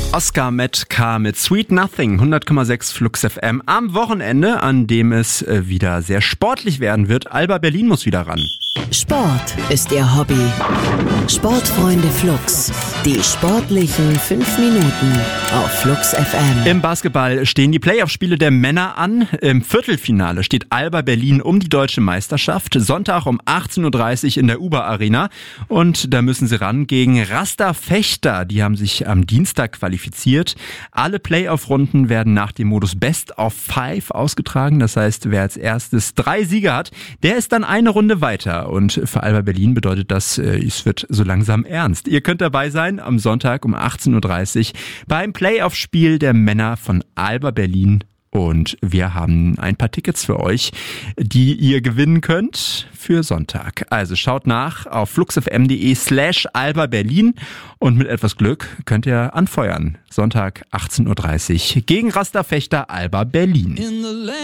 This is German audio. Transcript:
Oscar Metcalf mit Sweet Nothing, 100,6 Flux FM am Wochenende, an dem es wieder sehr sportlich werden wird. Alba Berlin muss wieder ran. Sport ist ihr Hobby. Sportfreunde Flux, die sportlichen 5 Minuten auf Flux FM. Im Basketball stehen die Playoff-Spiele der Männer an. Im Viertelfinale steht Alba Berlin um die deutsche Meisterschaft. Sonntag um 18.30 Uhr in der Uber Arena. Und da müssen sie ran gegen Rasta Fechter. Die haben sich am Dienstag qualifiziert. Alle Playoff-Runden werden nach dem Modus Best of 5 ausgetragen. Das heißt, wer als erstes 3 Siege hat, der ist dann eine Runde weiter. Und für Alba Berlin bedeutet das, es wird so langsam ernst. Ihr könnt dabei sein am Sonntag um 18.30 Uhr beim Playoff-Spiel der Männer von Alba Berlin. Und wir haben ein paar Tickets für euch, die ihr gewinnen könnt für Sonntag. Also schaut nach auf fluxfm.de/Alba Berlin und mit etwas Glück könnt ihr anfeuern. Sonntag 18.30 Uhr gegen Rasta Fechter Alba Berlin.